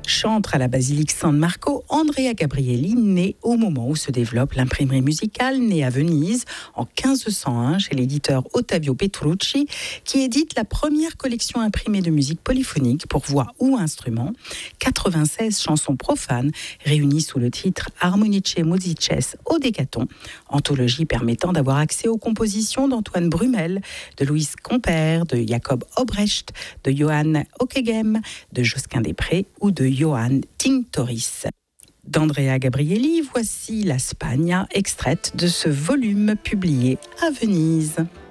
Chantre à la basilique San Marco, Andrea Gabrieli naît au moment où se développe l'imprimerie musicale, née à Venise en 1501 chez l'éditeur Ottavio Petrucci, qui édite la première collection imprimée de musique polyphonique pour voix ou instruments, 96 chansons profanes réunies sous le titre Harmonice Musices Odecaton, anthologie permettant d'avoir accès aux compositions d'Antoine Brumel, de Louis Compère, de Jacob Obrecht, de Johann Ockeghem, de Josquin Després ou de Johann Tinctoris. D'Andrea Gabrieli, voici la Spagna, extraite de ce volume publié à Venise.